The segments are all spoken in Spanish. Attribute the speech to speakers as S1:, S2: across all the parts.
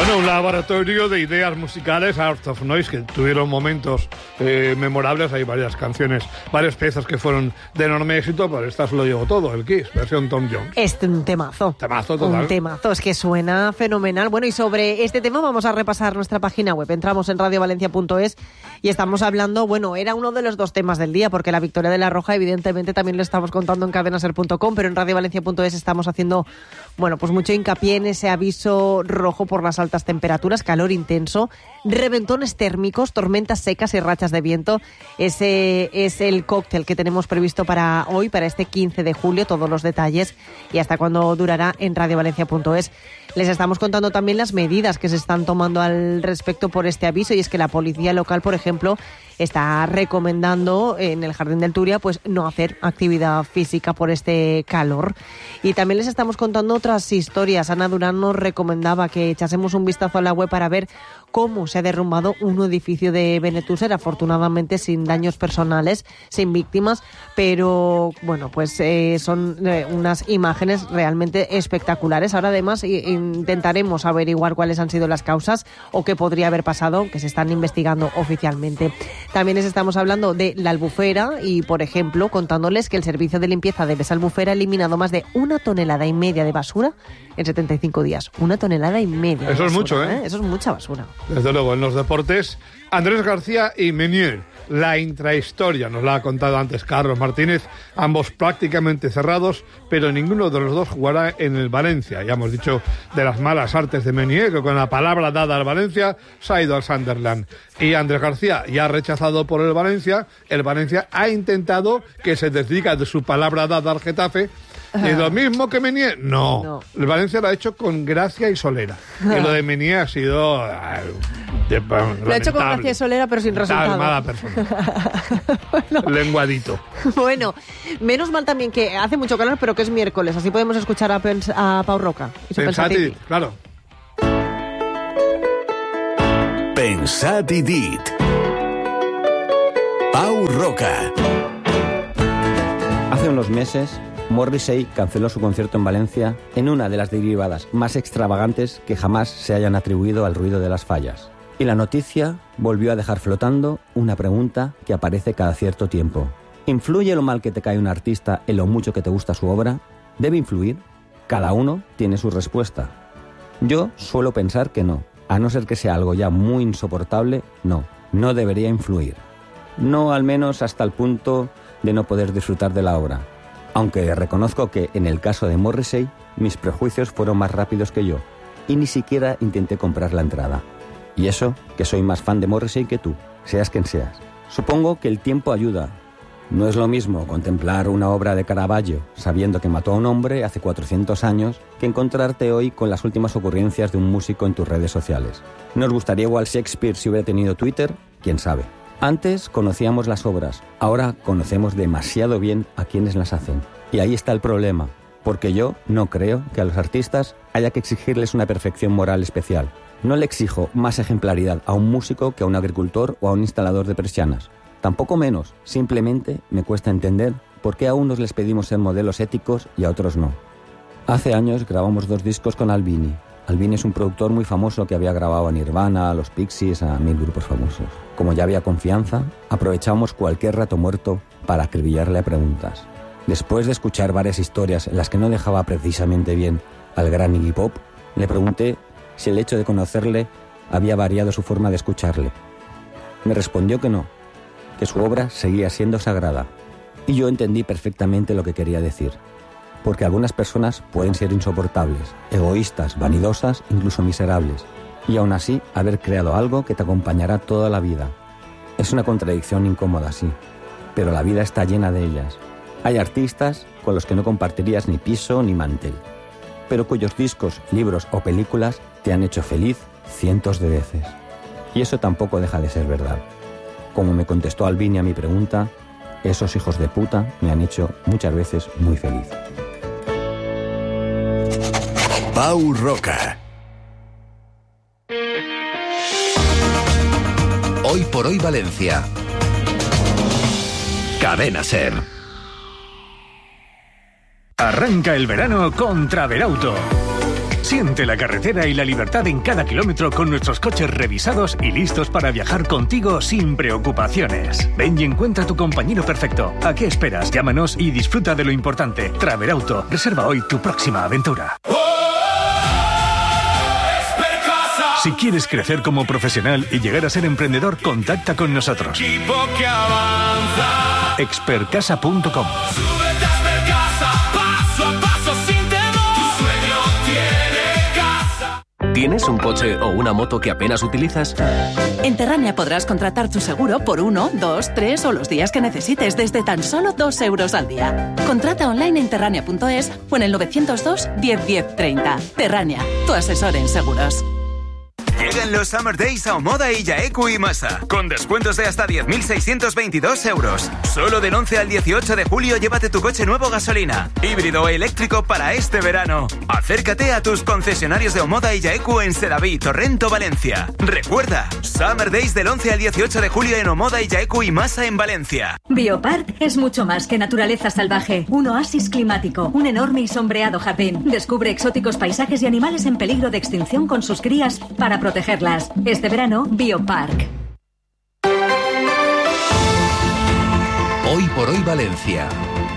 S1: Bueno, un laboratorio de ideas musicales, Art of Noise, que tuvieron momentos memorables. Hay varias canciones, varias piezas que fueron de enorme éxito, pero esta se lo llevó todo, el Kiss, versión Tom Jones.
S2: Un temazo.
S1: Temazo total.
S2: Un temazo, es que suena fenomenal. Bueno, y sobre este tema vamos a repasar nuestra página web. Entramos en radiovalencia.es y estamos hablando, bueno, era uno de los dos temas del día, porque la victoria de La Roja, evidentemente, también lo estamos contando en cadenaser.com, pero en radiovalencia.es estamos haciendo, bueno, pues mucho hincapié en ese aviso rojo por las altas temperaturas, calor intenso, reventones térmicos, tormentas secas y rachas de viento. Ese es el cóctel que tenemos previsto para hoy, para este 15 de julio, todos los detalles y hasta cuándo durará en radiovalencia.es. Les estamos contando también las medidas que se están tomando al respecto por este aviso, y es que la policía local, por ejemplo, está recomendando en el Jardín del Turia pues no hacer actividad física por este calor. Y también les estamos contando otras historias. Ana Durán nos recomendaba que echásemos un vistazo a la web para ver cómo se ha derrumbado un edificio de Benetúser, afortunadamente sin daños personales, sin víctimas, pero bueno, pues son unas imágenes realmente espectaculares. Ahora además intentaremos averiguar cuáles han sido las causas o qué podría haber pasado, que se están investigando oficialmente. También les estamos hablando de la Albufera y, por ejemplo, contándoles que el servicio de limpieza de Besa Albufera ha eliminado más de 1,5 toneladas de basura en 75 días. 1,5 toneladas.
S1: Eso es mucho, ¿eh?
S2: Eso es mucha basura.
S1: Desde luego, en los deportes, Andrés García y Meunier, la intrahistoria, nos la ha contado antes Carlos Martínez, ambos prácticamente cerrados, pero ninguno de los dos jugará en el Valencia. Ya hemos dicho de las malas artes de Meunier, que con la palabra dada al Valencia se ha ido al Sunderland. Y Andrés García ya rechazado por el Valencia ha intentado que se desdiga de su palabra dada al Getafe. ¿Y lo mismo que Meunier? No. El Valencia lo ha hecho con gracia y solera. Y lo de Meunier ha sido...
S2: lo ha hecho con gracia y solera, pero sin resultado.
S1: Mala persona. Bueno. Lenguadito.
S2: Bueno, menos mal también que hace mucho calor, pero que es miércoles. Así podemos escuchar a Pau Roca.
S1: Pensati, claro.
S3: Pensat i dit. Pau Roca.
S4: Hace unos meses, Morrissey canceló su concierto en Valencia en una de las derivadas más extravagantes que jamás se hayan atribuido al ruido de las fallas. Y la noticia volvió a dejar flotando una pregunta que aparece cada cierto tiempo. ¿Influye lo mal que te cae un artista en lo mucho que te gusta su obra? ¿Debe influir? Cada uno tiene su respuesta. Yo suelo pensar que no. A no ser que sea algo ya muy insoportable, no debería influir. No, al menos hasta el punto de no poder disfrutar de la obra. Aunque reconozco que, en el caso de Morrissey, mis prejuicios fueron más rápidos que yo, y ni siquiera intenté comprar la entrada. Y eso, que soy más fan de Morrissey que tú, seas quien seas. Supongo que el tiempo ayuda. No es lo mismo contemplar una obra de Caravaggio sabiendo que mató a un hombre hace 400 años que encontrarte hoy con las últimas ocurrencias de un músico en tus redes sociales. ¿Nos gustaría igual Shakespeare si hubiera tenido Twitter? ¿Quién sabe? Antes conocíamos las obras, ahora conocemos demasiado bien a quienes las hacen. Y ahí está el problema, porque yo no creo que a los artistas haya que exigirles una perfección moral especial. No le exijo más ejemplaridad a un músico que a un agricultor o a un instalador de persianas. Tampoco menos, simplemente me cuesta entender por qué a unos les pedimos ser modelos éticos y a otros no. Hace años grabamos 2 discos con Albini. Albini es un productor muy famoso que había grabado a Nirvana, a los Pixies, a 1000 grupos famosos. Como ya había confianza, aprovechamos cualquier rato muerto para acribillarle a preguntas. Después de escuchar varias historias en las que no dejaba precisamente bien al gran Iggy Pop, le pregunté si el hecho de conocerle había variado su forma de escucharle. Me respondió que no, que su obra seguía siendo sagrada. Y yo entendí perfectamente lo que quería decir. Porque algunas personas pueden ser insoportables, egoístas, vanidosas, incluso miserables. Y aún así, haber creado algo que te acompañará toda la vida. Es una contradicción incómoda, sí, pero la vida está llena de ellas. Hay artistas con los que no compartirías ni piso ni mantel, pero cuyos discos, libros o películas te han hecho feliz cientos de veces. Y eso tampoco deja de ser verdad. Como me contestó Albini a mi pregunta, esos hijos de puta me han hecho muchas veces muy feliz.
S3: Pau Roca. Hoy por hoy Valencia. Cadena Ser.
S5: Arranca el verano con Travelauto. Siente la carretera y la libertad en cada kilómetro con nuestros coches revisados y listos para viajar contigo sin preocupaciones. Ven y encuentra tu compañero perfecto. ¿A qué esperas? Llámanos y disfruta de lo importante. Travelauto. Reserva hoy tu próxima aventura. Si quieres crecer como profesional y llegar a ser emprendedor, contacta con nosotros. Expertcasa.com.
S6: ¿Tienes un coche o una moto que apenas utilizas?
S7: En Terrania podrás contratar tu seguro por 1, 2, 3 o los días que necesites desde tan solo 2 euros al día. Contrata online en terrania.es o en el 902 10 10 30. Terrania, tu asesor en seguros.
S8: Llegan los Summer Days a Omoda y Yaeku y Masa, con descuentos de hasta 10.622 euros. Solo del 11 al 18 de julio llévate tu coche nuevo gasolina, híbrido o eléctrico para este verano. Acércate a tus concesionarios de Omoda y Yaeku en Sedaví, Torrento, Valencia. Recuerda, Summer Days del 11 al 18 de julio en Omoda y Yaeku y Masa en Valencia.
S9: Biopark es mucho más que naturaleza salvaje, un oasis climático, un enorme y sombreado jardín. Descubre exóticos paisajes y animales en peligro de extinción con sus crías para protegerlas. Este verano, Biopark.
S3: Hoy por hoy Valencia.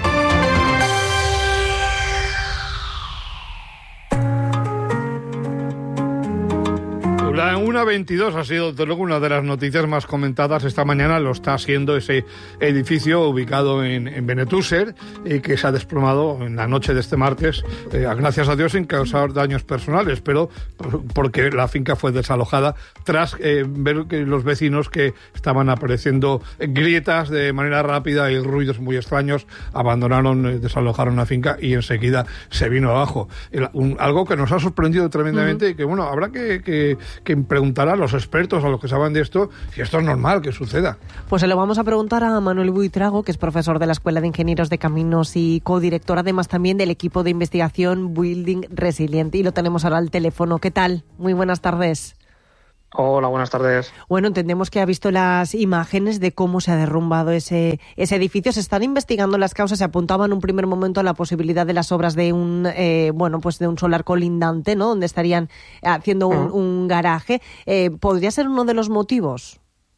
S1: La 1.22 ha sido, desde luego, una de las noticias más comentadas esta mañana. Lo está siendo ese edificio ubicado en Benetúser, que se ha desplomado en la noche de este martes, gracias a Dios sin causar daños personales, pero porque la finca fue desalojada tras ver que los vecinos que estaban apareciendo grietas de manera rápida y ruidos muy extraños, abandonaron, desalojaron la finca y enseguida se vino abajo. Algo que nos ha sorprendido tremendamente y que, bueno, habrá que preguntar a los expertos, a los que saben de esto, si esto es normal que suceda.
S2: Pues se lo vamos a preguntar a Manuel Buitrago, que es profesor de la Escuela de Ingenieros de Caminos y codirector además también del equipo de investigación Building Resilient, y lo tenemos ahora al teléfono. ¿Qué tal? Muy buenas tardes.
S10: Hola, buenas tardes.
S2: Bueno, entendemos que ha visto las imágenes de cómo se ha derrumbado ese edificio. Se están investigando las causas. Se apuntaba en un primer momento a la posibilidad de las obras de un de un solar colindante, ¿no? Donde estarían haciendo un garaje. ¿Podría ser uno de los motivos?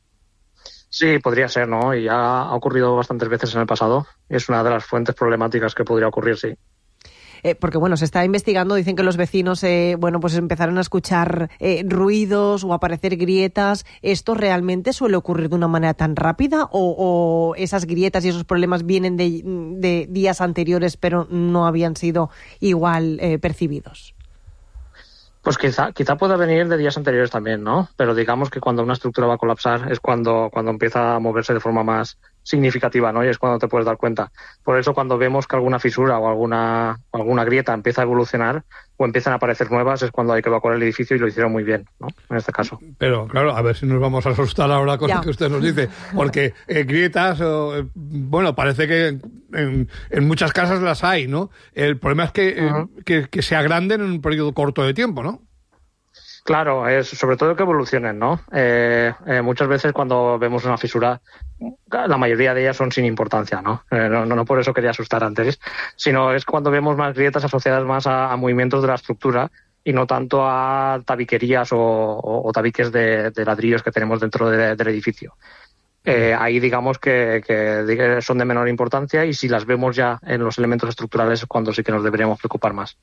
S10: Sí, podría ser, ¿no? Y ya ha ocurrido bastantes veces en el pasado. Es una de las fuentes problemáticas que podría ocurrir, sí.
S2: Porque, bueno, se está investigando, dicen que los vecinos, pues empezaron a escuchar ruidos o a aparecer grietas. ¿Esto realmente suele ocurrir de una manera tan rápida o esas grietas y esos problemas vienen de días anteriores pero no habían sido igual percibidos?
S10: Pues quizá pueda venir de días anteriores también, ¿no? Pero digamos que cuando una estructura va a colapsar es cuando empieza a moverse de forma más significativa, ¿no? Y es cuando te puedes dar cuenta. Por eso cuando vemos que alguna fisura o alguna grieta empieza a evolucionar o empiezan a aparecer nuevas, es cuando hay que evacuar el edificio, y lo hicieron muy bien, ¿no? En este caso.
S1: Pero claro, a ver si nos vamos a asustar ahora con lo que usted nos dice, porque grietas, parece que en muchas casas las hay, ¿no? El problema es que se agranden en un periodo corto de tiempo, ¿no?
S10: Claro, es sobre todo que evolucionen, ¿no? Muchas veces cuando vemos una fisura, la mayoría de ellas son sin importancia, ¿no? No por eso quería asustar antes, sino es cuando vemos más grietas asociadas más a movimientos de la estructura y no tanto a tabiquerías o tabiques de ladrillos que tenemos dentro del edificio. Ahí digamos que son de menor importancia, y si las vemos ya en los elementos estructurales es cuando sí que nos deberíamos preocupar más.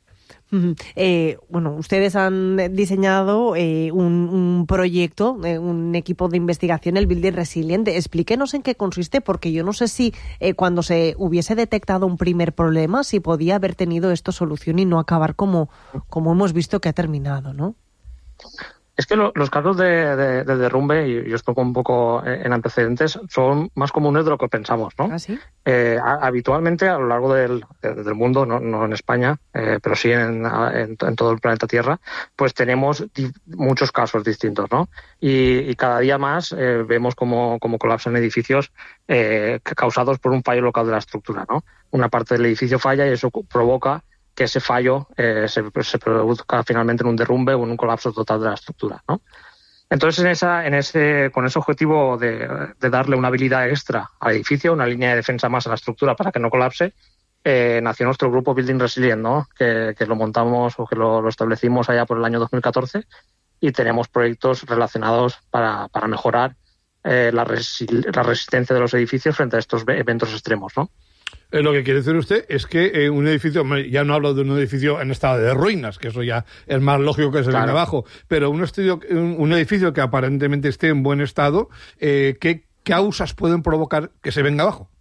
S2: Ustedes han diseñado un proyecto, un equipo de investigación, el Building Resilient. Explíquenos en qué consiste, porque yo no sé si cuando se hubiese detectado un primer problema, si podía haber tenido esto solución y no acabar como hemos visto que ha terminado, ¿no?
S10: Es que los casos de derrumbe, y yo estoy un poco en antecedentes, son más comunes de lo que pensamos, ¿no?
S2: ¿Ah, sí?
S10: Habitualmente a lo largo del mundo, no en España, pero sí en todo el planeta Tierra, pues tenemos muchos casos distintos, ¿no? Y cada día más vemos cómo colapsan edificios causados por un fallo local de la estructura, ¿no? Una parte del edificio falla y eso provoca que ese fallo se produzca finalmente en un derrumbe o en un colapso total de la estructura, ¿no? Entonces, con ese objetivo de darle una habilidad extra al edificio, una línea de defensa más a la estructura para que no colapse, nació nuestro grupo Building Resilient, ¿no? Que lo montamos o que lo establecimos allá por el año 2014 y tenemos proyectos relacionados para mejorar la resistencia de los edificios frente a estos eventos extremos, ¿no?
S1: Lo que quiere decir usted es que un edificio, ya no hablo de un edificio en estado de ruinas, que eso ya es más lógico que se venga abajo, pero un edificio que aparentemente esté en buen estado, ¿qué causas pueden provocar que se venga abajo?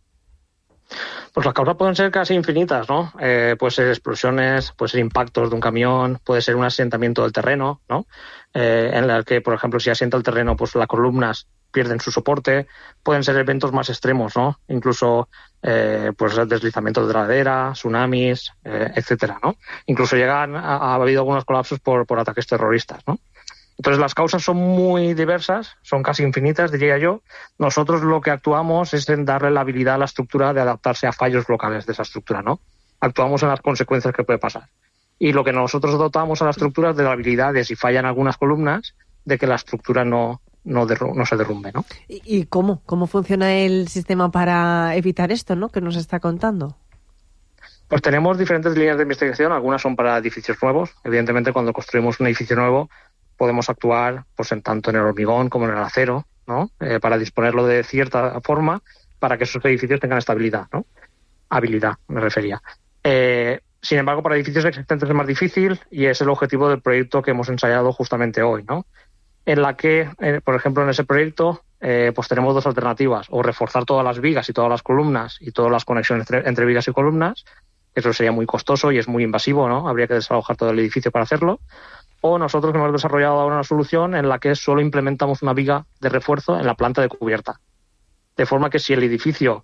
S10: Pues las causas pueden ser casi infinitas, ¿no? Puede ser explosiones, puede ser impactos de un camión, puede ser un asentamiento del terreno, ¿no? En el que, por ejemplo, si asienta el terreno, pues las columnas pierden su soporte. Pueden ser eventos más extremos, ¿no? Incluso pues deslizamientos de ladera, tsunamis, etcétera, ¿no? Incluso ha habido algunos colapsos por ataques terroristas, ¿no? Entonces las causas son muy diversas, son casi infinitas, diría yo. Nosotros lo que actuamos es en darle la habilidad a la estructura de adaptarse a fallos locales de esa estructura, ¿no? Actuamos en las consecuencias que puede pasar. Y lo que nosotros dotamos a la estructura es de la habilidad de, si fallan algunas columnas, de que la estructura no se derrumbe, ¿no?
S2: ¿Y cómo funciona el sistema para evitar esto, ¿no?, que nos está contando?
S10: Pues tenemos diferentes líneas de investigación. Algunas son para edificios nuevos. Evidentemente, cuando construimos un edificio nuevo, podemos actuar pues tanto en el hormigón como en el acero, ¿no? Para disponerlo de cierta forma para que esos edificios tengan estabilidad, ¿no? Habilidad, me refería. Sin embargo, para edificios existentes es más difícil y es el objetivo del proyecto que hemos ensayado justamente hoy, ¿no? En la que, por ejemplo, en ese proyecto pues tenemos dos alternativas: o reforzar todas las vigas y todas las columnas y todas las conexiones entre vigas y columnas. Eso sería muy costoso y es muy invasivo, ¿no? Habría que desalojar todo el edificio para hacerlo. O nosotros hemos desarrollado ahora una solución en la que solo implementamos una viga de refuerzo en la planta de cubierta. De forma que si el edificio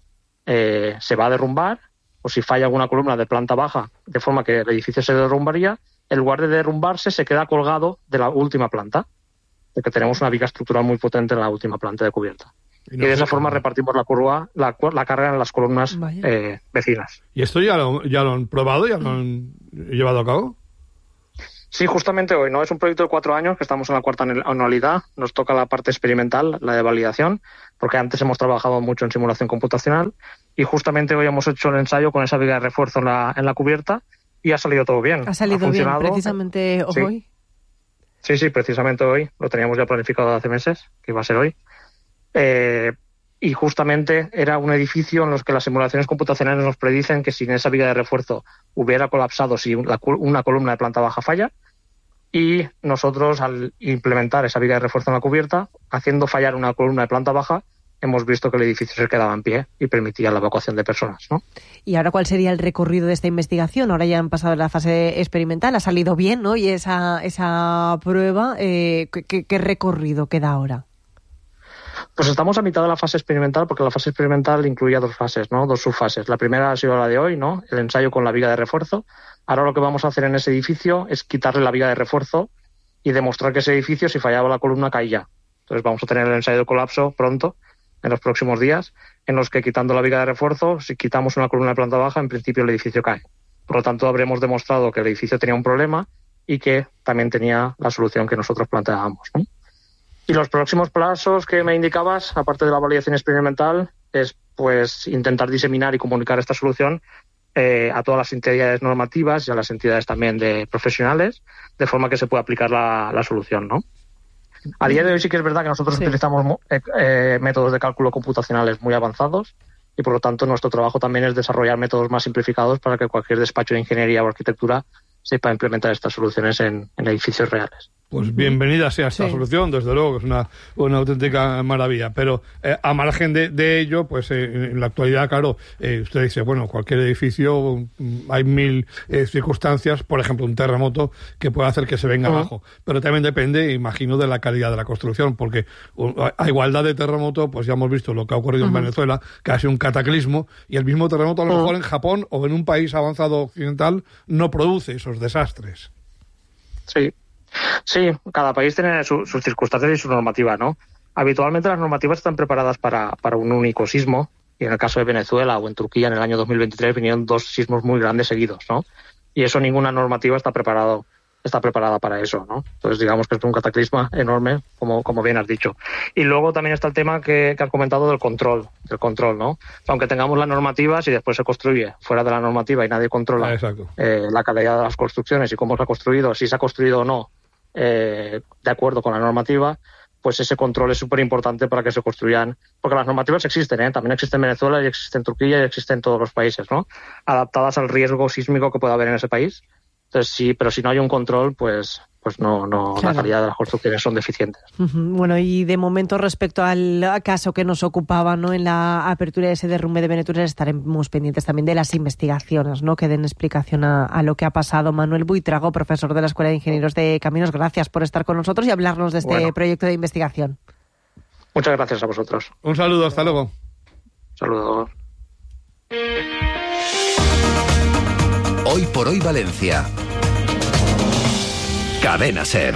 S10: se va a derrumbar, o si falla alguna columna de planta baja, de forma que el edificio se derrumbaría, en lugar de derrumbarse se queda colgado de la última planta, porque tenemos una viga estructural muy potente en la última planta de cubierta. Y de esa forma repartimos la carga en las columnas vecinas.
S1: ¿Y esto ya lo han probado, ya lo han llevado a cabo?
S10: Sí, justamente hoy, ¿no? Es un proyecto de 4 años, que estamos en la 4ª anualidad. Nos toca la parte experimental, la de validación, porque antes hemos trabajado mucho en simulación computacional y justamente hoy hemos hecho el ensayo con esa viga de refuerzo en la cubierta y ha salido todo bien.
S2: ¿Ha salido bien precisamente hoy?
S10: Sí, precisamente hoy. Lo teníamos ya planificado hace meses, que iba a ser hoy. Y justamente era un edificio en los que las simulaciones computacionales nos predicen que sin esa viga de refuerzo hubiera colapsado si una columna de planta baja falla, y nosotros, al implementar esa viga de refuerzo en la cubierta, haciendo fallar una columna de planta baja, hemos visto que el edificio se quedaba en pie y permitía la evacuación de personas, ¿no?
S2: ¿Y ahora cuál sería el recorrido de esta investigación? Ahora ya han pasado la fase experimental, ha salido bien, ¿no? Y esa prueba, ¿qué recorrido queda ahora?
S10: Pues estamos a mitad de la fase experimental, porque la fase experimental incluía 2 fases, ¿no? 2 subfases. La primera ha sido la de hoy, ¿no? El ensayo con la viga de refuerzo. Ahora lo que vamos a hacer en ese edificio es quitarle la viga de refuerzo y demostrar que ese edificio, si fallaba la columna, caía. Entonces vamos a tener el ensayo de colapso pronto, en los próximos días, en los que, quitando la viga de refuerzo, si quitamos una columna de planta baja, en principio el edificio cae. Por lo tanto, habremos demostrado que el edificio tenía un problema y que también tenía la solución que nosotros planteábamos, ¿no? Y los próximos plazos que me indicabas, aparte de la validación experimental, es pues intentar diseminar y comunicar esta solución a todas las entidades normativas y a las entidades también de profesionales, de forma que se pueda aplicar la solución, ¿no? A día de hoy sí que es verdad que nosotros utilizamos métodos de cálculo computacionales muy avanzados y, por lo tanto, nuestro trabajo también es desarrollar métodos más simplificados para que cualquier despacho de ingeniería o arquitectura sepa implementar estas soluciones en edificios reales.
S1: Pues bienvenida sea esta solución, desde luego, que es una auténtica maravilla. Pero a margen de ello, pues en la actualidad, claro, usted dice, bueno, cualquier edificio, hay 1000 circunstancias, por ejemplo, un terremoto que puede hacer que se venga abajo. Pero también depende, imagino, de la calidad de la construcción, porque a igualdad de terremoto, pues ya hemos visto lo que ha ocurrido en Venezuela, que ha sido un cataclismo, y el mismo terremoto a lo mejor en Japón o en un país avanzado occidental no produce esos desastres.
S10: Sí, cada país tiene sus circunstancias y su normativa, ¿no? Habitualmente las normativas están preparadas para un único sismo, y en el caso de Venezuela o en Turquía en el año 2023 vinieron 2 sismos muy grandes seguidos, ¿no? Y eso ninguna normativa está preparado está preparada para eso, ¿no? Entonces, digamos que es un cataclisma enorme, como bien has dicho. Y luego también está el tema que has comentado del control, ¿no? Aunque tengamos las normativas y después se construye fuera de la normativa y nadie controla la calidad de las construcciones y cómo se ha construido, si se ha construido o no de acuerdo con la normativa, pues ese control es súper importante para que se construyan, porque las normativas existen, también existen en Venezuela y existen en Turquía y existen en todos los países, ¿no? Adaptadas al riesgo sísmico que pueda haber en ese país. Entonces sí, pero si no hay un control, pues no, claro. La calidad de las construcciones son deficientes.
S2: Bueno, y de momento respecto al caso que nos ocupaba, ¿no? En la apertura de ese derrumbe de Benetúrez, estaremos pendientes también de las investigaciones, ¿no? Que den explicación a lo que ha pasado. Manuel Buitrago, profesor de la Escuela de Ingenieros de Caminos, gracias por estar con nosotros y hablarnos de este proyecto de investigación.
S10: Muchas gracias a vosotros.
S1: Un saludo, hasta luego.
S10: Saludos.
S3: Hoy por hoy Valencia. Cadena SER.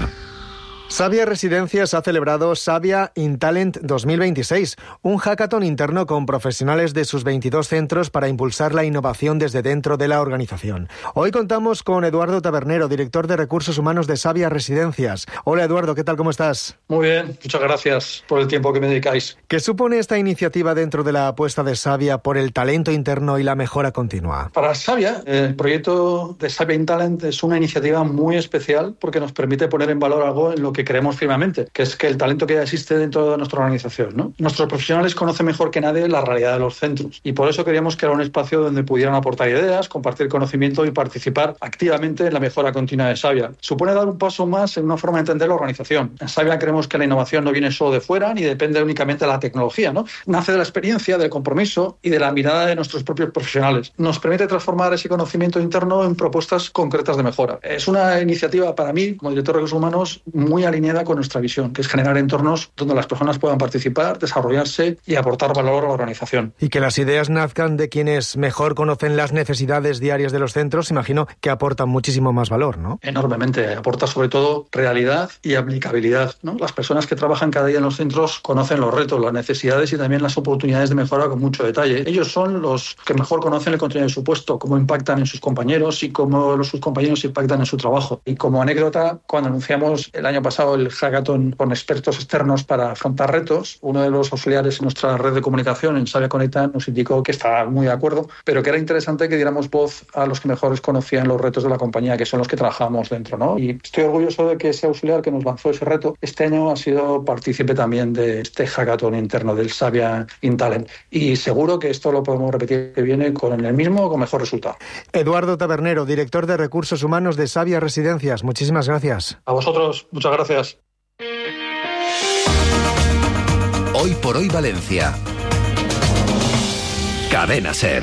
S11: Savia Residencias ha celebrado Savia InTalent 2026, un hackathon interno con profesionales de sus 22 centros para impulsar la innovación desde dentro de la organización. Hoy contamos con Eduardo Tabernero, director de Recursos Humanos de Savia Residencias. Hola Eduardo, ¿qué tal? ¿Cómo estás?
S12: Muy bien, muchas gracias por el tiempo que me dedicáis.
S11: ¿Qué supone esta iniciativa dentro de la apuesta de Savia por el talento interno y la mejora continua?
S12: Para Savia, el proyecto de Savia InTalent es una iniciativa muy especial porque nos permite poner en valor algo en lo que creemos firmemente, que es que el talento que ya existe dentro de nuestra organización, ¿no? Nuestros profesionales conocen mejor que nadie la realidad de los centros y por eso queríamos crear un espacio donde pudieran aportar ideas, compartir conocimiento y participar activamente en la mejora continua de Savia. Supone dar un paso más en una forma de entender la organización. En Savia creemos que la innovación no viene solo de fuera ni depende únicamente de la tecnología, ¿no? Nace de la experiencia, del compromiso y de la mirada de nuestros propios profesionales. Nos permite transformar ese conocimiento interno en propuestas concretas de mejora. Es una iniciativa para mí, como director de Recursos Humanos, muy alineada con nuestra visión, que es generar entornos donde las personas puedan participar, desarrollarse y aportar valor a la organización.
S11: Y que las ideas nazcan de quienes mejor conocen las necesidades diarias de los centros, imagino que aportan muchísimo más valor, ¿no?
S12: Enormemente. Aporta sobre todo realidad y aplicabilidad, ¿no? Las personas que trabajan cada día en los centros conocen los retos, las necesidades y también las oportunidades de mejora con mucho detalle. Ellos son los que mejor conocen el contenido de su puesto, cómo impactan en sus compañeros y cómo sus compañeros impactan en su trabajo. Y como anécdota, cuando anunciamos el año pasado el hackathon con expertos externos para afrontar retos, uno de los auxiliares en nuestra red de comunicación en Savia Conecta nos indicó que estaba muy de acuerdo, pero que era interesante que diéramos voz a los que mejor conocían los retos de la compañía, que son los que trabajamos dentro, ¿no? Y estoy orgulloso de que ese auxiliar que nos lanzó ese reto este año ha sido partícipe también de este hackathon interno del Savia InTalent. Y seguro que esto lo podemos repetir que viene con el mismo o con mejor resultado.
S11: Eduardo Tabernero, director de Recursos Humanos de Savia Residencias. Muchísimas gracias.
S12: A vosotros, muchas gracias.
S3: Hoy por hoy Valencia. Cadena SER.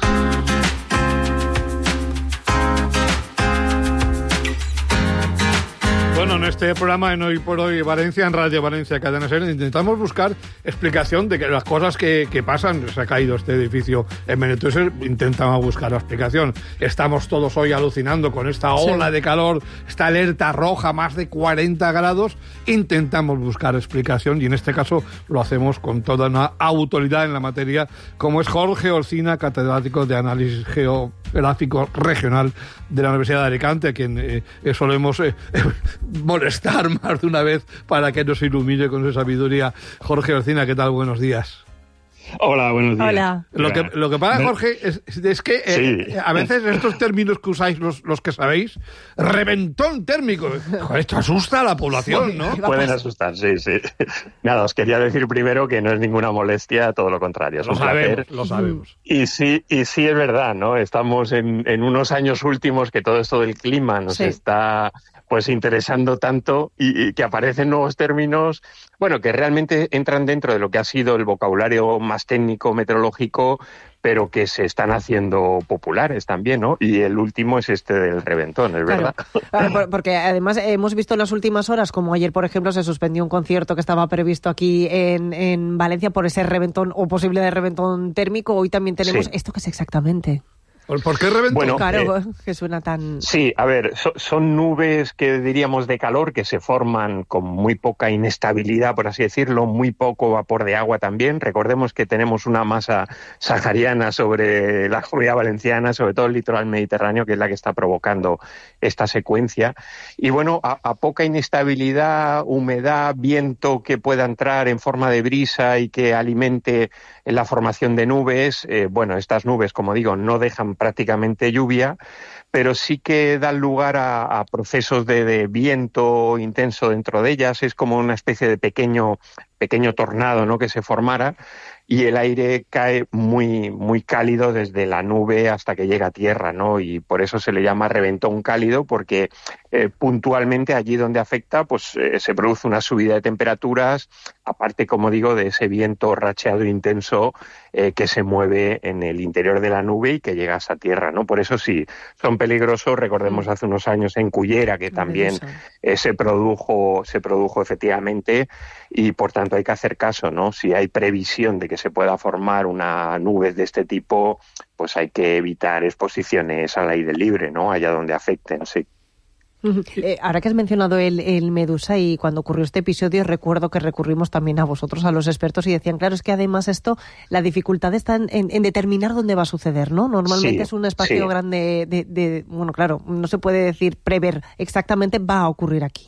S1: Bueno, en este programa, en Hoy por Hoy Valencia, en Radio Valencia Cadena SER, intentamos buscar explicación de que las cosas que pasan. Se ha caído este edificio en Benetúrez, intentamos buscar la explicación. Estamos todos hoy alucinando con esta ola de calor, esta alerta roja, más de 40 grados. Intentamos buscar explicación y en este caso lo hacemos con toda una autoridad en la materia, como es Jorge Olcina, catedrático de Análisis Geográfico Regional de la Universidad de Alicante, a quien solemos molestar más de una vez para que nos ilumine con su sabiduría. Jorge Olcina, ¿qué tal? Buenos días.
S13: Hola, buenos días.
S2: Hola.
S1: Lo que pasa, Jorge, es que
S13: sí.
S1: A veces estos términos que usáis los que sabéis, reventón térmico, joder, esto asusta a la población, ¿no?
S13: Pueden asustar, sí. Nada, os quería decir primero que no es ninguna molestia, todo lo contrario. Es un placer.
S1: Lo sabemos.
S13: Y sí es verdad, ¿no? Estamos en unos años últimos que todo esto del clima nos está pues interesando tanto y que aparecen nuevos términos, bueno, que realmente entran dentro de lo que ha sido el vocabulario más técnico meteorológico, pero que se están haciendo populares también, ¿no? Y el último es este del reventón, es verdad.
S2: Claro, porque además hemos visto en las últimas horas, como ayer, por ejemplo, se suspendió un concierto que estaba previsto aquí en Valencia por ese reventón o posible de reventón térmico. Hoy también tenemos esto que es exactamente.
S1: ¿Por qué reventó?
S13: Bueno,
S2: claro, que suena tan...
S13: Sí, a ver, son nubes que diríamos de calor que se forman con muy poca inestabilidad, por así decirlo, muy poco vapor de agua también. Recordemos que tenemos una masa sahariana sobre la Comunidad Valenciana, sobre todo el litoral mediterráneo, que es la que está provocando esta secuencia. Y bueno, a poca inestabilidad, humedad, viento que pueda entrar en forma de brisa y que alimente la formación de nubes, bueno, estas nubes, como digo, no dejan prácticamente lluvia, pero sí que dan lugar a procesos de viento intenso dentro de ellas. Es como una especie de pequeño tornado, ¿no?, que se formara, y el aire cae muy, muy cálido desde la nube hasta que llega a tierra, ¿no? Y por eso se le llama reventón cálido, porque puntualmente allí donde afecta, pues se produce una subida de temperaturas, aparte, como digo, de ese viento racheado intenso que se mueve en el interior de la nube y que llega hasta tierra, ¿no? Por eso sí, son peligrosos. Recordemos hace unos años en Cullera, que también se produjo efectivamente, y por tanto hay que hacer caso, ¿no? Si hay previsión de que se pueda formar una nube de este tipo, pues hay que evitar exposiciones al aire libre, ¿no?, allá donde afecten, sí.
S2: Ahora que has mencionado el Medusa, y cuando ocurrió este episodio recuerdo que recurrimos también a vosotros, a los expertos, y decían, claro, es que además esto, la dificultad está en determinar dónde va a suceder, ¿no? Normalmente es un espacio grande bueno, claro, no se puede decir, prever exactamente va a ocurrir aquí.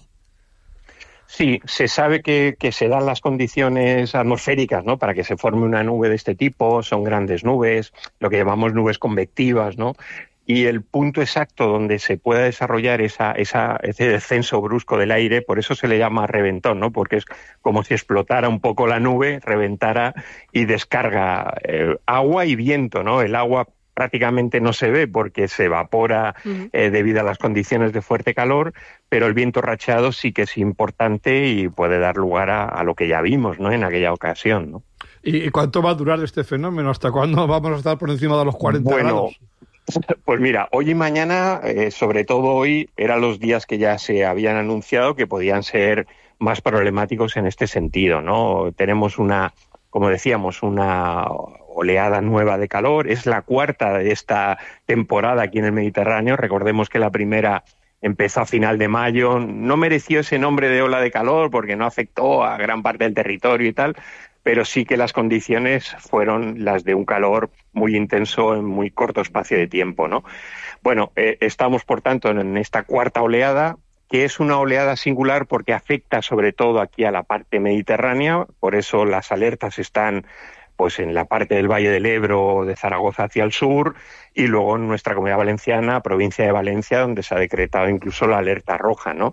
S13: Sí, se sabe que se dan las condiciones atmosféricas, ¿no?, para que se forme una nube de este tipo. Son grandes nubes, lo que llamamos nubes convectivas, ¿no? Y el punto exacto donde se pueda desarrollar ese descenso brusco del aire, por eso se le llama reventón, ¿no?, porque es como si explotara un poco la nube, reventara y descarga agua y viento, ¿no? El agua prácticamente no se ve porque se evapora debido a las condiciones de fuerte calor, pero el viento racheado sí que es importante y puede dar lugar a lo que ya vimos, ¿no?, en aquella ocasión, ¿no?
S1: ¿Y cuánto va a durar este fenómeno? ¿Hasta cuándo vamos a estar por encima de los 40 grados?
S13: Pues mira, hoy y mañana, sobre todo hoy, eran los días que ya se habían anunciado que podían ser más problemáticos en este sentido, ¿no? Tenemos como decíamos, una oleada nueva de calor. Es la cuarta de esta temporada aquí en el Mediterráneo. Recordemos que la primera empezó a final de mayo. No mereció ese nombre de ola de calor porque no afectó a gran parte del territorio y tal, pero sí que las condiciones fueron las de un calor muy intenso en muy corto espacio de tiempo, ¿no? Bueno, estamos, por tanto, en esta cuarta oleada, que es una oleada singular porque afecta sobre todo aquí a la parte mediterránea. Por eso las alertas están pues en la parte del Valle del Ebro, de Zaragoza hacia el sur, y luego en nuestra Comunidad Valenciana, provincia de Valencia, donde se ha decretado incluso la alerta roja, ¿no?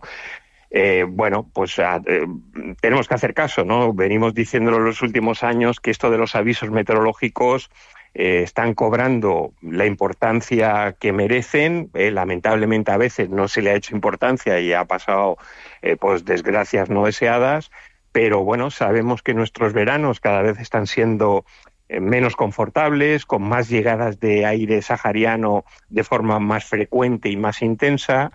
S13: Bueno, pues tenemos que hacer caso, ¿no? Venimos diciéndolo en los últimos años que esto de los avisos meteorológicos están cobrando la importancia que merecen. Lamentablemente a veces no se le ha hecho importancia y ha pasado pues desgracias no deseadas, pero bueno, sabemos que nuestros veranos cada vez están siendo menos confortables, con más llegadas de aire sahariano de forma más frecuente y más intensa.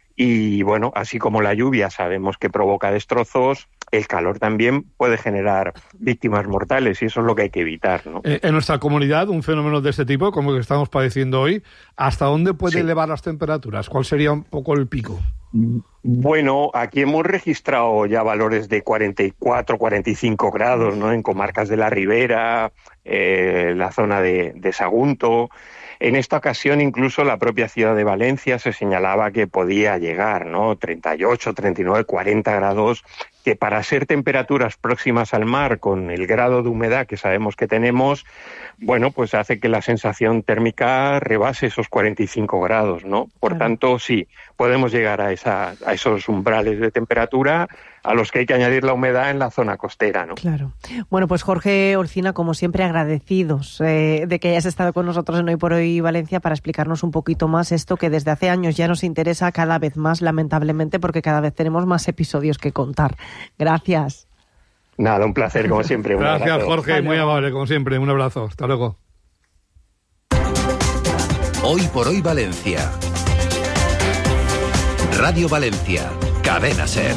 S13: Y bueno, así como la lluvia sabemos que provoca destrozos, el calor también puede generar víctimas mortales, y eso es lo que hay que evitar, ¿no?
S1: En nuestra comunidad, un fenómeno de este tipo, como el que estamos padeciendo hoy, ¿hasta dónde puede elevar las temperaturas? ¿Cuál sería un poco el pico?
S13: Bueno, aquí hemos registrado ya valores de 44, 45 grados, ¿no?, en comarcas de la Ribera, la zona de Sagunto. En esta ocasión incluso la propia ciudad de Valencia se señalaba que podía llegar, ¿no?, 38, 39, 40 grados, que para ser temperaturas próximas al mar, con el grado de humedad que sabemos que tenemos, bueno, pues hace que la sensación térmica rebase esos 45 grados, ¿no? Por tanto, sí, podemos llegar a esos umbrales de temperatura, a los que hay que añadir la humedad en la zona costera, ¿no?
S2: Claro. Bueno, pues Jorge Olcina, como siempre, agradecidos de que hayas estado con nosotros en Hoy por Hoy Valencia para explicarnos un poquito más esto que desde hace años ya nos interesa cada vez más, lamentablemente, porque cada vez tenemos más episodios que contar. Gracias.
S13: Nada, un placer, como siempre.
S1: Gracias, Jorge, muy amable, como siempre. Un abrazo. Hasta luego.
S3: Hoy por Hoy Valencia. Radio Valencia, Cadena SER.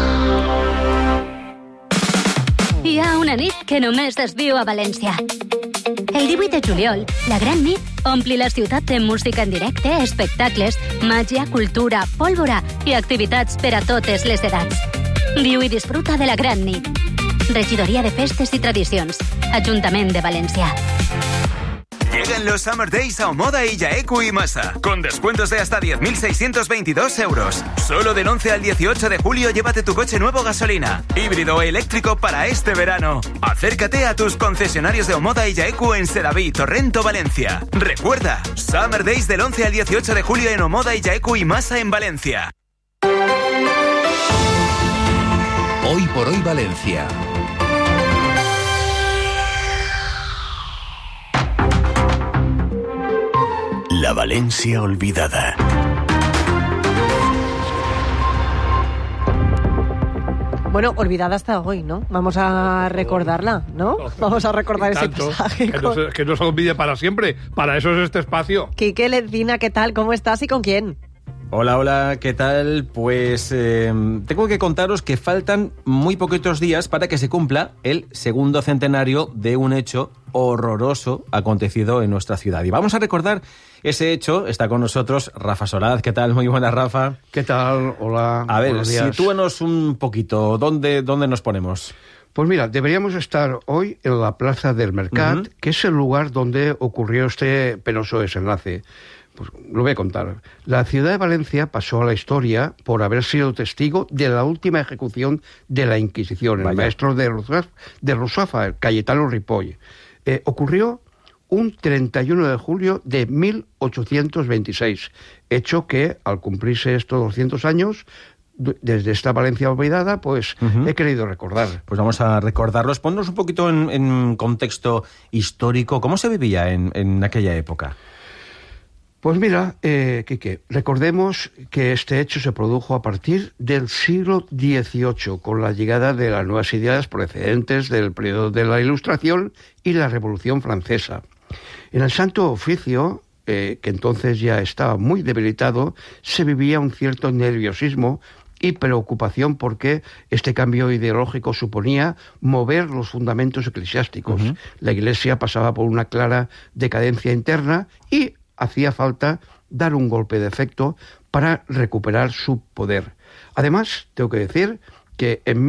S14: Hi ha una nit que només desviu a València. El 18 de juliol, la Gran Nit ompli la ciutat de música en directe, espectacles, màgia, cultura, pólvora i activitats per a totes les edats. Viu i disfruta de la Gran Nit. Regidoria de Festes y Tradicions, Ajuntament de València.
S8: Llegan los Summer Days a Omoda y Yaeku y Masa, con descuentos de hasta 10.622 euros. Solo del 11 al 18 de julio llévate tu coche nuevo gasolina, híbrido o eléctrico para este verano. Acércate a tus concesionarios de Omoda y Yaeku en Sedaví, Torrento, Valencia. Recuerda, Summer Days del 11 al 18 de julio en Omoda y Yaeku y Masa en Valencia.
S3: Hoy por hoy Valencia.
S15: La Valencia olvidada.
S2: Bueno, olvidada hasta hoy, ¿no? Vamos a recordarla, ¿no? Vamos a recordar ese pasaje.
S1: Que no se olvide para siempre. Para eso es este espacio.
S2: Quique Lencina, ¿qué tal? ¿Cómo estás y con quién?
S4: Hola, ¿qué tal? Pues tengo que contaros que faltan muy poquitos días para que se cumpla el segundo centenario de un hecho horroroso acontecido en nuestra ciudad. Y vamos a recordar ese hecho. Está con nosotros Rafa Solaz. ¿Qué tal? Muy buenas, Rafa.
S16: ¿Qué tal? Hola.
S4: A ver, sitúanos un poquito. ¿Dónde nos ponemos?
S16: Pues mira, deberíamos estar hoy en la Plaza del Mercat, que es el lugar donde ocurrió este penoso desenlace. Pues lo voy a contar. La ciudad de Valencia pasó a la historia por haber sido testigo de la última ejecución de la Inquisición, el maestro de Rusafa, Cayetano Ripoll. Ocurrió un 31 de julio de 1826, hecho que, al cumplirse estos 200 años, desde esta Valencia olvidada, pues he querido recordar.
S4: Pues vamos a recordarlos. Ponnos un poquito en contexto histórico. ¿Cómo se vivía en aquella época?
S16: Pues mira, Quique, recordemos que este hecho se produjo a partir del siglo XVIII, con la llegada de las nuevas ideas procedentes del periodo de la Ilustración y la Revolución Francesa. En el Santo Oficio, que entonces ya estaba muy debilitado, se vivía un cierto nerviosismo y preocupación porque este cambio ideológico suponía mover los fundamentos eclesiásticos. La Iglesia pasaba por una clara decadencia interna y hacía falta dar un golpe de efecto para recuperar su poder. Además, tengo que decir que en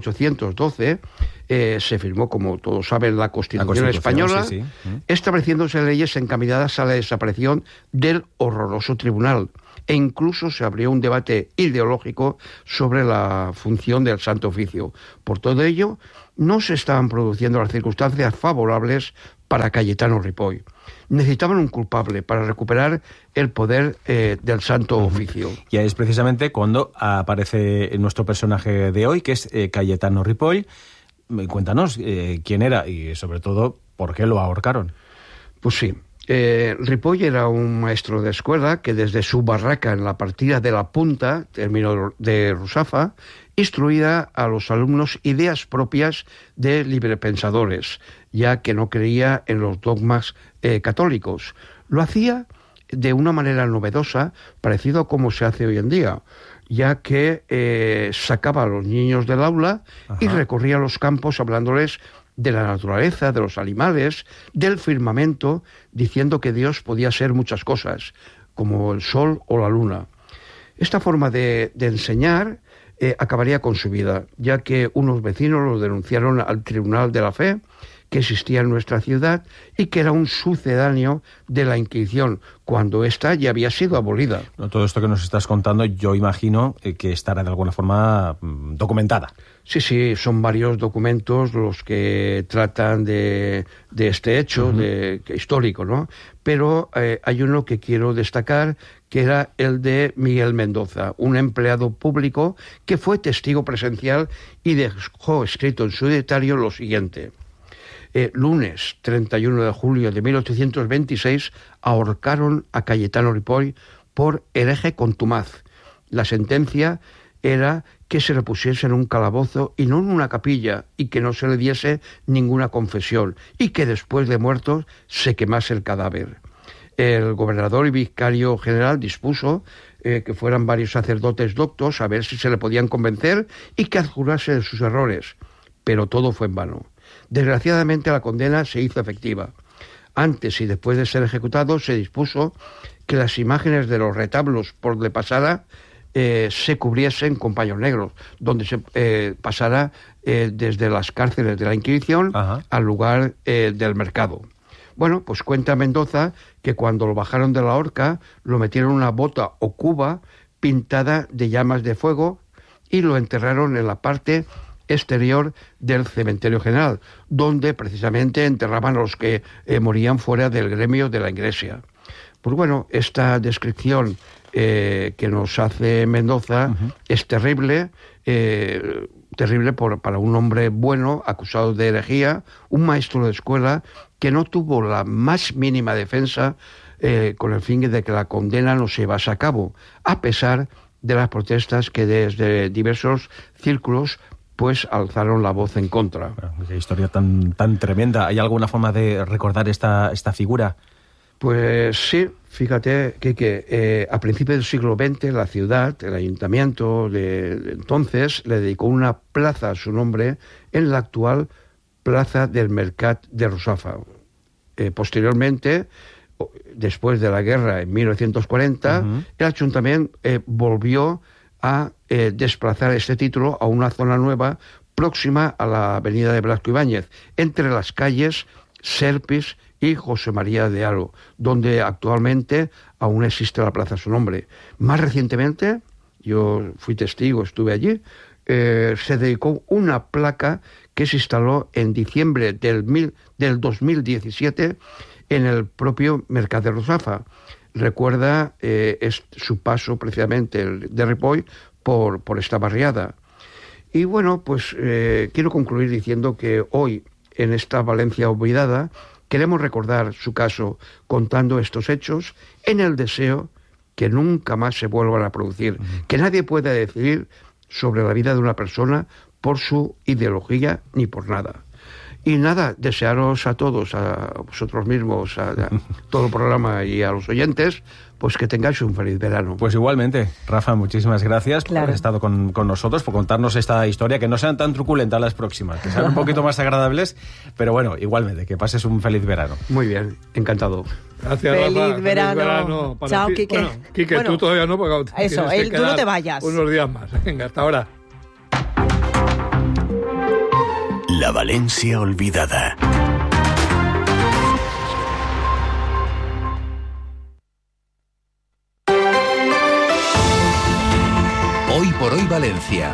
S16: 1812 se firmó, como todos saben, la Constitución Española, sí. Estableciéndose leyes encaminadas a la desaparición del horroroso tribunal. E incluso se abrió un debate ideológico sobre la función del Santo Oficio. Por todo ello, no se estaban produciendo las circunstancias favorables para Cayetano Ripoll. Necesitaban un culpable para recuperar el poder del Santo Oficio.
S4: Y es precisamente cuando aparece nuestro personaje de hoy, que es Cayetano Ripoll. Cuéntanos quién era y, sobre todo, por qué lo ahorcaron.
S16: Pues sí. Ripoll era un maestro de escuela que desde su barraca en la partida de la Punta, término de Rusafa, instruía a los alumnos ideas propias de librepensadores, ya que no creía en los dogmas católicos. Lo hacía de una manera novedosa, parecido a como se hace hoy en día, ya que sacaba a los niños del aula y recorría los campos hablándoles de la naturaleza, de los animales, del firmamento, diciendo que Dios podía ser muchas cosas, como el sol o la luna. Esta forma de enseñar acabaría con su vida, ya que unos vecinos lo denunciaron al Tribunal de la Fe, que existía en nuestra ciudad y que era un sucedáneo de la Inquisición, cuando ésta ya había sido abolida.
S4: Todo esto que nos estás contando, yo imagino que estará de alguna forma documentada.
S16: Sí, son varios documentos los que tratan de este hecho histórico, ¿no? Pero hay uno que quiero destacar, que era el de Miguel Mendoza, un empleado público que fue testigo presencial y dejó escrito en su diario lo siguiente: lunes 31 de julio de 1826 ahorcaron a Cayetano Ripoll por hereje contumaz. La sentencia era que se le pusiese en un calabozo y no en una capilla, y que no se le diese ninguna confesión, y que después de muertos se quemase el cadáver. El gobernador y vicario general dispuso que fueran varios sacerdotes doctos a ver si se le podían convencer y que adjurase de sus errores, pero todo fue en vano. Desgraciadamente la condena se hizo efectiva. Antes y después de ser ejecutado, se dispuso que las imágenes de los retablos por donde pasara se cubriesen con paños negros, donde se pasara desde las cárceles de la Inquisición al lugar del mercado. Bueno, pues cuenta Mendoza que cuando lo bajaron de la horca, lo metieron en una bota o cuba pintada de llamas de fuego y lo enterraron en la parte exterior del cementerio general, donde precisamente enterraban a los que morían fuera del gremio de la Iglesia. Pues bueno, esta descripción que nos hace Mendoza es terrible, terrible para un hombre bueno, acusado de herejía, un maestro de escuela que no tuvo la más mínima defensa con el fin de que la condena no se llevase a cabo, a pesar de las protestas que desde diversos círculos pues alzaron la voz en contra.
S17: Qué historia tan tremenda. ¿Hay alguna forma de recordar esta figura?
S16: Pues sí, fíjate que a principios del siglo XX la ciudad, el ayuntamiento de entonces, le dedicó una plaza a su nombre en la actual Plaza del Mercat de Russafa. Posteriormente, después de la guerra en 1940, el ayuntamiento volvió a desplazar este título a una zona nueva próxima a la avenida de Blasco Ibáñez, entre las calles Serpis y José María de Haro, donde actualmente aún existe la plaza a su nombre. Más recientemente, yo fui testigo, estuve allí, se dedicó una placa que se instaló en diciembre del 2017 en el propio Mercat de Russafa. Recuerda su paso precisamente de Ripoll por esta barriada. Y bueno, pues quiero concluir diciendo que hoy, en esta Valencia olvidada, queremos recordar su caso contando estos hechos en el deseo que nunca más se vuelvan a producir, que nadie pueda decidir sobre la vida de una persona por su ideología ni por nada. Y nada, desearos a todos, a vosotros mismos, a todo el programa y a los oyentes, pues que tengáis un feliz verano.
S17: Pues igualmente, Rafa, muchísimas gracias por haber estado con nosotros, por contarnos esta historia, que no sean tan truculentas las próximas, que sean un poquito más agradables, pero bueno, igualmente, que pases un feliz verano.
S16: Muy bien, encantado.
S1: Gracias,
S2: feliz
S1: Rafa.
S2: Verano.
S1: Para
S2: chao,
S1: ti.
S2: Quique.
S1: Bueno, Quique, tú todavía no, porque
S2: eso, tú no te vayas.
S1: Unos días más. Venga, hasta ahora.
S15: La Valencia olvidada.
S3: Hoy por hoy Valencia.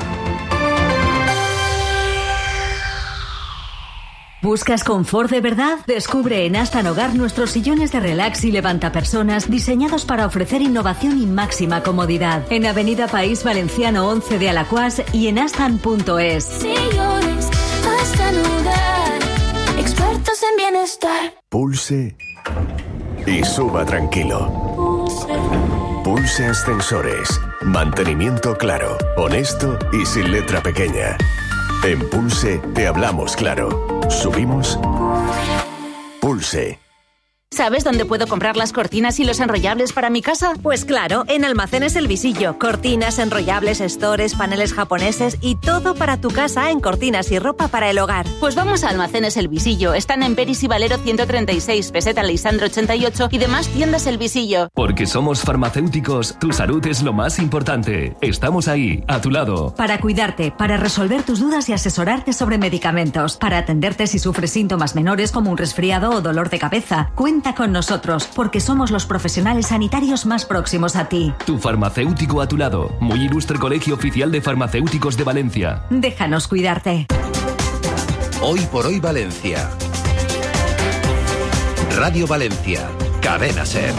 S9: ¿Buscas confort de verdad? Descubre en Astan Hogar nuestros sillones de relax y levantapersonas diseñados para ofrecer innovación y máxima comodidad. En Avenida País Valenciano 11 de Alacuás y en astan.es.
S18: Sillones Astan Hogar, expertos en bienestar.
S15: Pulse y suba tranquilo. Pulse Ascensores. Mantenimiento claro, honesto y sin letra pequeña. En Pulse te hablamos claro. Subimos. Pulse.
S19: ¿Sabes dónde puedo comprar las cortinas y los enrollables para mi casa?
S20: Pues claro, en Almacenes El Visillo. Cortinas, enrollables, stores, paneles japoneses y todo para tu casa en cortinas y ropa para el hogar.
S19: Pues vamos a Almacenes El Visillo. Están en Peris y Valero 136, Peseta Leisandro 88 y demás tiendas El Visillo.
S6: Porque somos farmacéuticos, tu salud es lo más importante. Estamos ahí, a tu lado.
S9: Para cuidarte, para resolver tus dudas y asesorarte sobre medicamentos, para atenderte si sufres síntomas menores como un resfriado o dolor de cabeza. Cuenta con nosotros, porque somos los profesionales sanitarios más próximos a ti.
S6: Tu farmacéutico a tu lado. Muy ilustre Colegio Oficial de Farmacéuticos de Valencia.
S9: Déjanos cuidarte.
S3: Hoy por hoy Valencia. Radio Valencia. Cadena SER.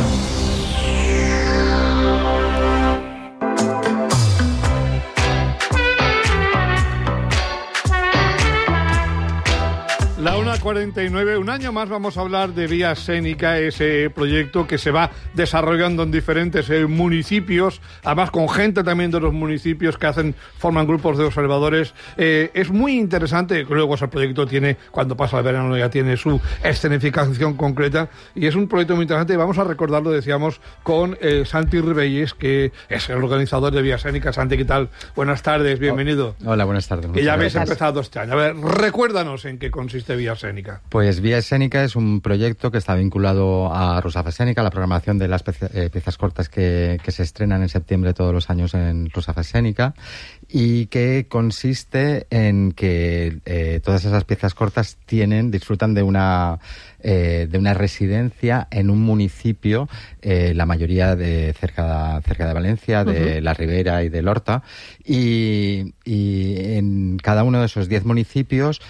S1: La 1:49, un año más vamos a hablar de Vía Escénica, ese proyecto que se va desarrollando en diferentes municipios, además con gente también de los municipios que forman grupos de observadores. Es muy interesante, luego ese proyecto tiene, cuando pasa el verano ya tiene su escenificación concreta, y es un proyecto muy interesante. Vamos a recordarlo, decíamos, con Santi Ribelles, que es el organizador de Vía Escénica. Santi, ¿qué tal? Buenas tardes, bienvenido.
S21: Hola, buenas tardes.
S1: Que ya habéis empezado este año. A ver, recuérdanos en qué consiste consiste Vía Escénica?
S21: Pues Vía Escénica es un proyecto que está vinculado a Rusafa Escénica, la programación de las piezas cortas que se estrenan en septiembre todos los años en Rusafa Escénica, y que consiste en que todas esas piezas cortas disfrutan de una residencia en un municipio, la mayoría cerca de Valencia, de La Ribera y del Horta, y en cada uno de esos 10 municipios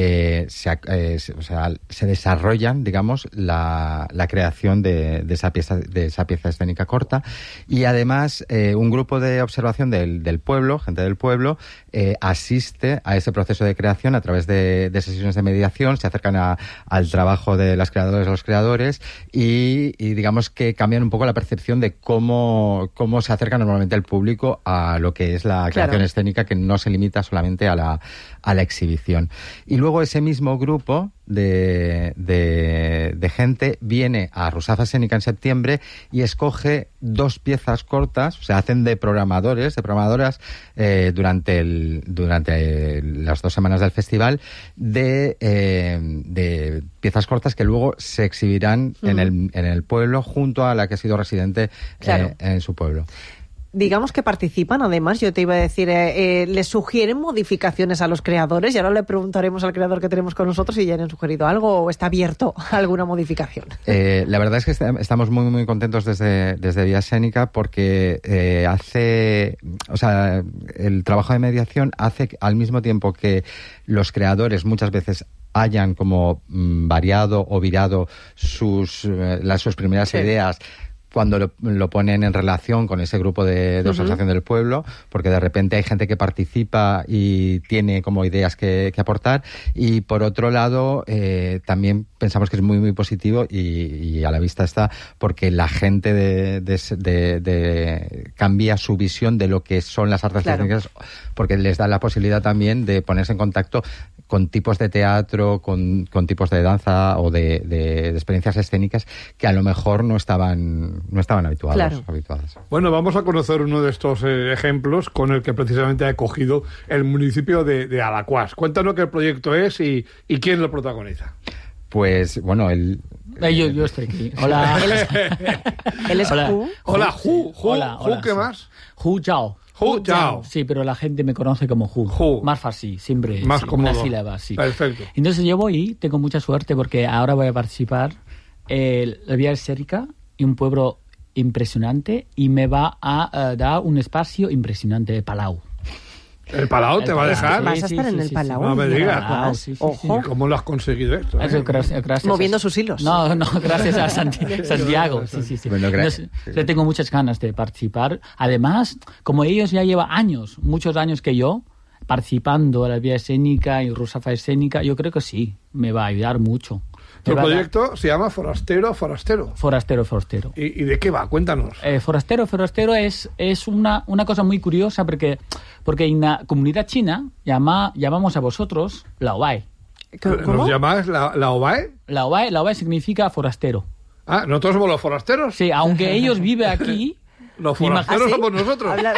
S21: se desarrollan, digamos, la creación de esa pieza escénica corta, y además un grupo de observación del pueblo, gente del pueblo, asiste a ese proceso de creación a través de sesiones de mediación, se acercan al trabajo de las creadoras, los creadores, y digamos que cambian un poco la percepción de cómo se acerca normalmente el público a lo que es la creación escénica, que no se limita solamente a la exhibición. Y luego ese mismo grupo de gente viene a Rusafa Escénica en septiembre y escoge 2 piezas cortas, o sea, hacen de programadoras durante las 2 semanas del festival, de piezas cortas que luego se exhibirán en el pueblo, junto a la que ha sido residente en su pueblo.
S2: Digamos que participan, además, yo te iba a decir, ¿les sugieren modificaciones a los creadores? Y ahora le preguntaremos al creador que tenemos con nosotros si ya le han sugerido algo o está abierto a alguna modificación.
S21: La verdad es que estamos muy, muy contentos desde Vía Escénica, porque el trabajo de mediación hace al mismo tiempo que los creadores muchas veces hayan como variado o virado sus primeras ideas, cuando lo ponen en relación con ese grupo de observación del pueblo, porque de repente hay gente que participa y tiene como ideas que aportar, y por otro lado también pensamos que es muy, muy positivo y a la vista está, porque la gente cambia su visión de lo que son las artes escénicas, porque les da la posibilidad también de ponerse en contacto con tipos de teatro, con tipos de danza o de experiencias escénicas que a lo mejor no estaban habituadas.
S1: Bueno, vamos a conocer uno de estos ejemplos con el que precisamente ha acogido el municipio de Alacuás. Cuéntanos qué proyecto es y quién lo protagoniza.
S21: Pues, bueno,
S22: yo estoy aquí. Hola.
S2: ¿Él es Hu?
S1: Hola, Hu.
S22: Hola.
S1: ¿Qué más?
S22: Hu Zhao.
S1: Hu Zhao.
S22: Sí, pero la gente me conoce como Hu. Más fácil, siempre.
S1: Más cómodo.
S22: Una sílaba, sí.
S1: Perfecto.
S22: Entonces yo tengo mucha suerte porque ahora voy a participar en la Vía Escénica, en un pueblo impresionante, y me va a dar un espacio impresionante de Palau.
S1: ¿El Palau te va a dejar?
S2: ¿Vas a estar en el Palau?
S1: No me digas.
S2: Ojo.
S1: ¿Cómo lo has conseguido esto?
S22: Gracias.
S2: Moviendo sus hilos.
S22: No, gracias a Santiago. Sí.
S21: Bueno,
S22: Entonces, yo tengo muchas ganas de participar. Además, como ellos ya llevan muchos años que yo, participando en la Vía Escénica y Rusafa Escénica, yo creo que sí, me va a ayudar mucho.
S1: El proyecto se llama Forastero.
S22: Forastero.
S1: ¿Y de qué va? Cuéntanos.
S22: Forastero es una cosa muy curiosa porque en la comunidad china llamamos a vosotros Laobai.
S1: ¿Cómo? ¿Nos llamáis Laobai?
S22: Laobai significa forastero.
S1: Ah, ¿nosotros somos los forasteros?
S22: Sí, aunque ellos viven aquí.
S1: Los forasteros somos nosotros.